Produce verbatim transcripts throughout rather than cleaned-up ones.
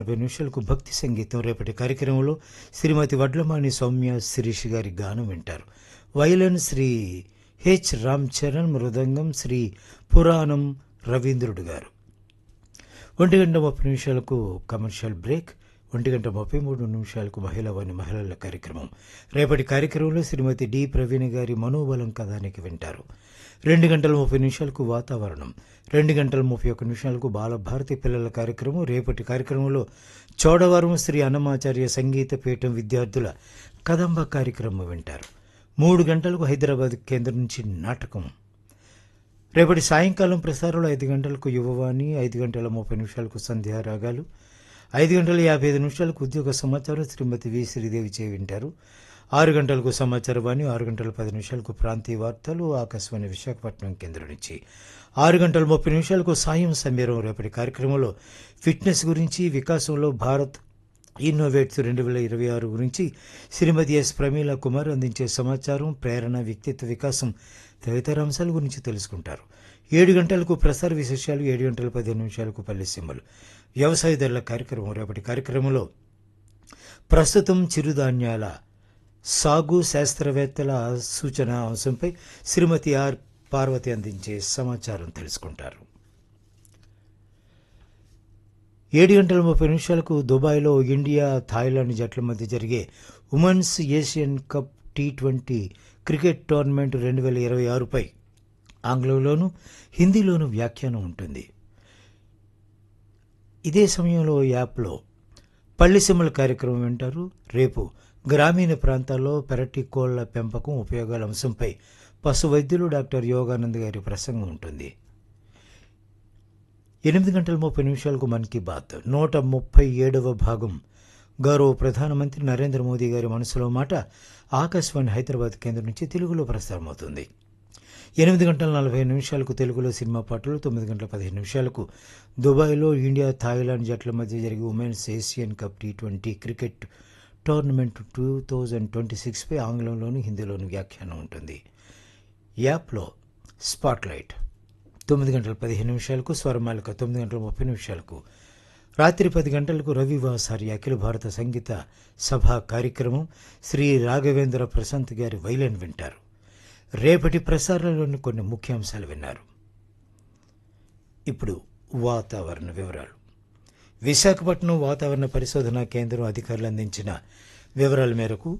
నలభై నిమిషాలకు భక్తి సంగీతం. రేపటి కార్యక్రమంలో శ్రీమతి వడ్లమాని సౌమ్య శిరీష్ గారి గానం వింటారు. వయలిన్ శ్రీ హెచ్ రామ్ చరణ్, మృదంగం శ్రీ పురాణం రవీంద్రుడు గారు. ఒంటి గంట ముప్పై నిమిషాలకు కమర్షియల్ బ్రేక్. ఒంటి గంట ముప్పై మూడు నిమిషాలకు మహిళవాణి మహిళల కార్యక్రమం. రేపటి కార్యక్రమంలో శ్రీమతి డి ప్రవీణ గారి మనోబలం కథానికి వింటారు. రెండు గంటల ముప్పై నిమిషాలకు వాతావరణం. రెండు గంటల ముప్పై ఒక్క నిమిషాలకు బాలభారతి పిల్లల కార్యక్రమం. రేపటి కార్యక్రమంలో చోడవరం శ్రీ అన్నమాచార్య సంగీత పీఠం విద్యార్థుల కదంబ కార్యక్రమం వింటారు. మూడు గంటలకు హైదరాబాద్ కేంద్రం నుంచి నాటకం. రేపటి సాయంకాలం ప్రసారంలో ఐదు గంటలకు యువవాణి, ఐదు గంటల ముప్పై నిమిషాలకు సంధ్యారాగాలు, ఐదు గంటల యాభై ఐదు నిమిషాలకు ఉద్యోగ సమాచారం శ్రీమతి వి శ్రీదేవి చే వింటారు. ఆరు గంటలకు సమాచార వాణి, ఆరు గంటల పది నిమిషాలకు ప్రాంతీయ వార్తలు ఆకాశవాణి విశాఖపట్నం కేంద్రం నుంచి. ఆరు గంటల ముప్పై నిమిషాలకు సాయం సమీరం. రేపటి కార్యక్రమంలో ఫిట్నెస్ గురించి, వికాసంలో భారత్ ఇన్నోవేట్స్ రెండు వేల ఇరవై ఆరు గురించి శ్రీమతి ఎస్ ప్రమీల కుమార్ అందించే సమాచారం, ప్రేరణ, వ్యక్తిత్వ వికాసం తదితర అంశాల గురించి తెలుసుకుంటారు. ఏడు గంటలకు ప్రసార విశేషాలు, ఏడు గంటల పదిహేను నిమిషాలకు పల్లె సింబలు వ్యవసాయదారుల కార్యక్రమం. రేపటి కార్యక్రమంలో ప్రస్తుతం చిరుధాన్యాల సాగు శాస్త్రవేత్తల సూచన అంశంపై శ్రీమతి ఆర్ పార్వతి అందించే సమాచారం తెలుసుకుంటారు. ఏడు గంటల ముప్పై నిమిషాలకు దుబాయ్లో ఇండియా థాయిలాండ్ జట్ల మధ్య జరిగే women's Asian cup T twenty cricket tournament రెండు వేల ఇరవై ఆరుపై ఆంగ్లంలోనూ హిందీలోనూ వ్యాఖ్యానం ఉంటుంది. ఇదే సమయంలో యాప్లో పల్లిసెమ్మల కార్యక్రమం వింటారు. రేపు గ్రామీణ ప్రాంతాల్లో పెరటి కోళ్ల పెంపకం ఉపయోగాల అంశంపై పశు వైద్యులు డాక్టర్ యోగానంద్ గారి ప్రసంగం ఉంటుంది. ఎనిమిది గంటల ముప్పై నిమిషాలకు మన్ కీ బాత్ నూట ముప్పై ఏడవ భాగం గౌరవ ప్రధానమంత్రి నరేంద్ర మోదీ గారి మనసులో మాట ఆకాశవాణి హైదరాబాద్ కేంద్రం నుంచి తెలుగులో ప్రసారమవుతుంది. ఎనిమిది గంటల నలభై నిమిషాలకు తెలుగులో సినిమా పాటలు. తొమ్మిది గంటల పదిహేను నిమిషాలకు దుబాయ్లో ఇండియా థాయిలాండ్ జట్ల మధ్య జరిగే women's Asian cup T twenty cricket tournament two thousand twenty సిక్స్పై ఆంగ్లంలోను హిందీలోను వ్యాఖ్యానం ఉంటుంది. యాప్లో స్పాట్లైట్. తొమ్మిది గంటల పదిహేను నిమిషాలకు స్వరమాలిక. తొమ్మిది గంటల ముప్పై నిమిషాలకు రాత్రి పది గంటలకు రవివాసారి అఖిల భారత సంగీత సభా కార్యక్రమం. శ్రీ రాఘవేంద్ర ప్రశాంత్ గారి వైలెన్ వింటారు. రేపటి ప్రసారంలోని కొన్ని ముఖ్యాంశాలు విన్నారు. ఇప్పుడు వాతావరణ వివరాలు. విశాఖపట్నం వాతావరణ పరిశోధనా కేంద్రం అధికారులు అందించిన వివరాల మేరకు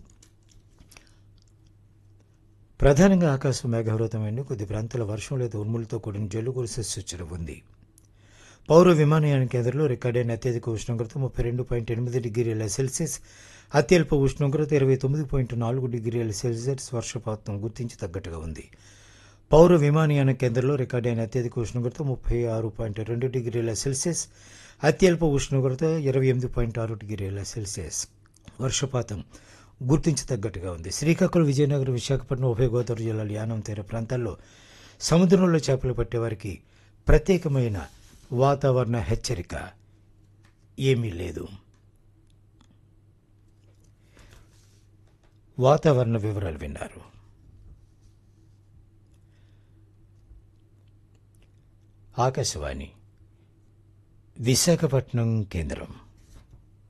ప్రధానంగా ఆకాశం మేఘావృతమైన కొద్ది ప్రాంతాల వర్షం లేదా ఉరుములతో కూడిన జల్లు కురిసే సూచన ఉంది. పౌర విమానయాన కేంద్రంలో రికార్డైన అత్యధిక ఉష్ణోగ్రత ముప్పై రెండు పాయింట్ ఎనిమిది డిగ్రీల సెల్సియస్, అత్యల్ప ఉష్ణోగ్రత ఇరవై తొమ్మిది పాయింట్ నాలుగు డిగ్రీల సెల్సియస్. వర్షపాతం గుర్తించి తగ్గట్టుగా ఉంది. పౌర విమానయాన కేంద్రంలో రికార్డైన అత్యధిక ఉష్ణోగ్రత ముప్పై ఆరు పాయింట్ రెండు డిగ్రీల సెల్సియస్, అత్యల్ప ఉష్ణోగ్రత ఇరవై ఎనిమిది పాయింట్ ఆరు డిగ్రీల సెల్సియస్. వర్షపాతం గుర్తించి తగ్గట్టుగా ఉంది. శ్రీకాకుళం, విజయనగరం, విశాఖపట్నం, ఉభయ గోదావరి జిల్లాల యానం తీర ప్రాంతాల్లో సముద్రంలో చేపలు పట్టేవారికి ప్రత్యేకమైన వాతావరణ హెచ్చరిక ఏమీ లేదు. వాతావరణ వివరాలు విన్నారు. ఆకాశవాణి విశాఖపట్నం కేంద్రం.